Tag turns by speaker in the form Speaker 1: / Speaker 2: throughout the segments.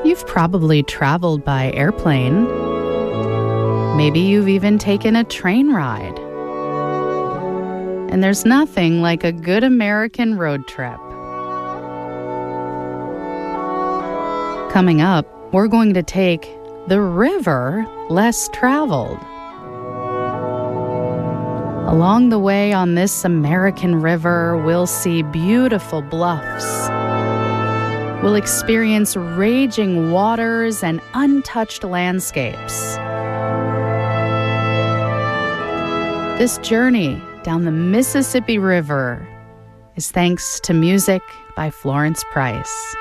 Speaker 1: You've probably traveled by airplane. Maybe you've even taken a train ride. And there's nothing like a good American road trip. Coming up, we're going to take the river less traveled. Along the way on this American river, we'll see beautiful bluffs. We'll experience raging waters and untouched landscapes. This journey down the Mississippi River is thanks to music by Florence Price.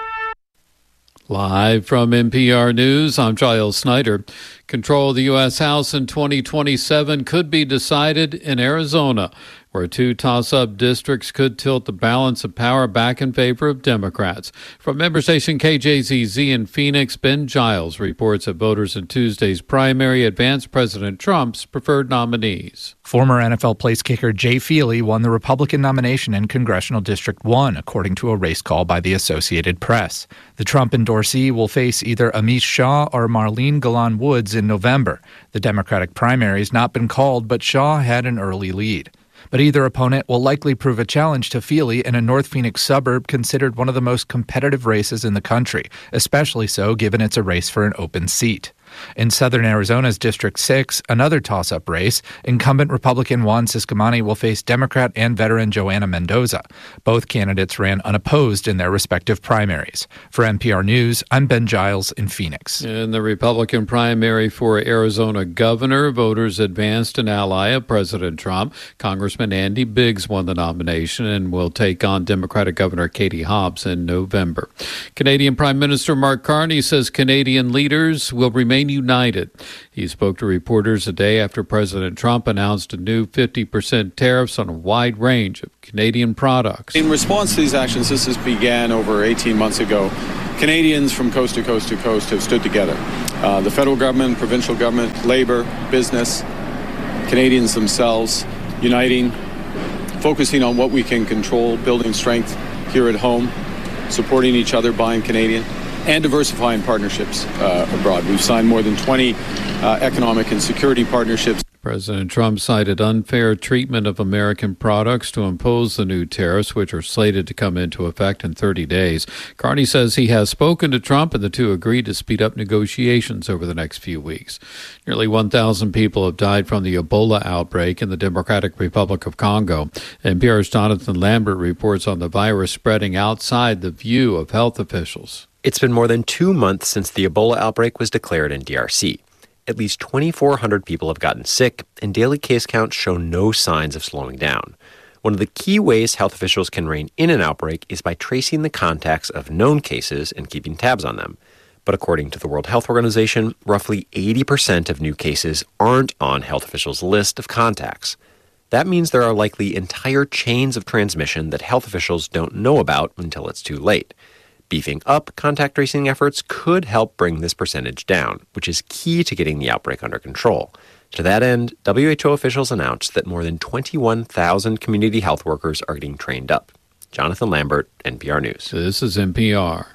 Speaker 2: Live from NPR News, I'm Giles Snyder. Control of the U.S. House in 2027 could be decided in Arizona, where two toss-up districts could tilt the balance of power back in favor of Democrats. From member station KJZZ in Phoenix, Ben Giles reports that voters in Tuesday's primary advanced President Trump's preferred nominees.
Speaker 3: Former NFL place kicker Jay Feely won the Republican nomination in Congressional District 1, according to a race call by the Associated Press. The Trump endorsee will face either Amish Shah or Marlene Golan Woods in November. The Democratic primary has not been called, but Shah had an early lead. But either opponent will likely prove a challenge to Feely in a North Phoenix suburb considered one of the most competitive races in the country, especially so given it's a race for an open seat. In southern Arizona's District 6, another toss-up race, incumbent Republican Juan Ciscomani will face Democrat and veteran Joanna Mendoza. Both candidates ran unopposed in their respective primaries. For NPR News, I'm Ben Giles in Phoenix.
Speaker 2: In the Republican primary for Arizona governor, voters advanced an ally of President Trump. Congressman Andy Biggs won the nomination and will take on Democratic Governor Katie Hobbs in November. Canadian Prime Minister Mark Carney says Canadian leaders will remain united. He spoke to reporters a day after President Trump announced a new 50% tariffs on a wide range of Canadian products.
Speaker 4: In response to these actions, this began over 18 months ago. Canadians from coast to coast to coast have stood together. The federal government, provincial government, labor, business, Canadians themselves, uniting, focusing on what we can control, building strength here at home, supporting each other, buying Canadian, and diversifying partnerships abroad. We've signed more than 20 economic and security partnerships.
Speaker 2: President Trump cited unfair treatment of American products to impose the new tariffs, which are slated to come into effect in 30 days. Carney says he has spoken to Trump, and the two agreed to speed up negotiations over the next few weeks. Nearly 1,000 people have died from the Ebola outbreak in the Democratic Republic of Congo. NPR's Jonathan Lambert reports on the virus spreading outside the view of health officials.
Speaker 5: It's been more than 2 months since the Ebola outbreak was declared in DRC. At least 2,400 people have gotten sick, and daily case counts show no signs of slowing down. One of the key ways health officials can rein in an outbreak is by tracing the contacts of known cases and keeping tabs on them. But according to the World Health Organization, roughly 80% of new cases aren't on health officials' list of contacts. That means there are likely entire chains of transmission that health officials don't know about until it's too late. Beefing up contact tracing efforts could help bring this percentage down, which is key to getting the outbreak under control. To that end, WHO officials announced that more than 21,000 community health workers are getting trained up. Jonathan Lambert, NPR News.
Speaker 2: This is NPR.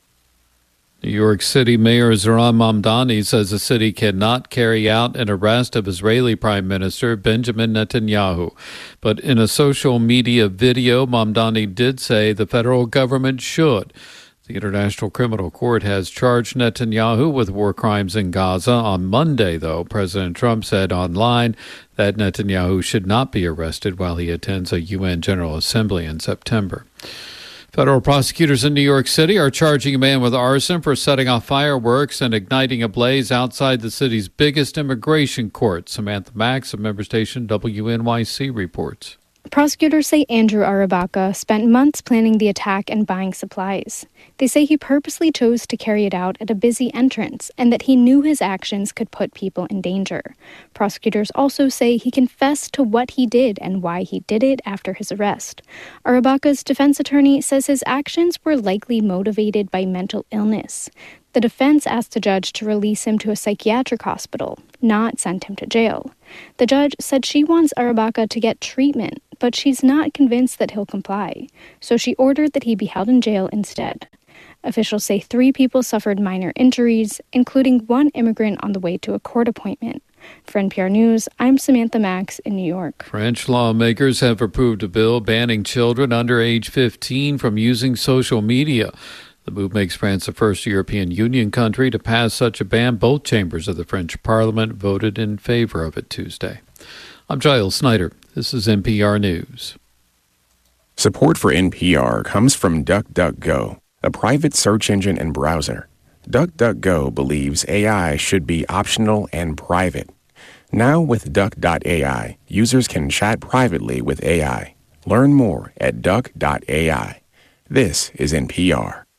Speaker 2: New York City Mayor Zohran Mamdani says the city cannot carry out an arrest of Israeli Prime Minister Benjamin Netanyahu. But in a social media video, Mamdani did say the federal government should. The International Criminal Court has charged Netanyahu with war crimes in Gaza. On Monday, though, President Trump said online that Netanyahu should not be arrested while he attends a UN General Assembly in September. Federal prosecutors in New York City are charging a man with arson for setting off fireworks and igniting a blaze outside the city's biggest immigration court. Samantha Max of member station WNYC reports.
Speaker 6: Prosecutors say Andrew Arabaka spent months planning the attack and buying supplies. They say he purposely chose to carry it out at a busy entrance and that he knew his actions could put people in danger. Prosecutors also say he confessed to what he did and why he did it after his arrest. Arabaka's defense attorney says his actions were likely motivated by mental illness. The defense asked the judge to release him to a psychiatric hospital, not send him to jail. The judge said she wants Arabaka to get treatment, but she's not convinced that he'll comply, so she ordered that he be held in jail instead. Officials say 3 people suffered minor injuries, including one immigrant on the way to a court appointment. For NPR News, I'm Samantha Max in New York.
Speaker 2: French lawmakers have approved a bill banning children under age 15 from using social media. The move makes France the first European Union country to pass such a ban. Both chambers of the French parliament voted in favor of it Tuesday. I'm Giles Snyder. This is NPR News.
Speaker 7: Support for NPR comes from DuckDuckGo, a private search engine and browser. DuckDuckGo believes AI should be optional and private. Now with Duck.ai, users can chat privately with AI. Learn more at Duck.ai. This is NPR.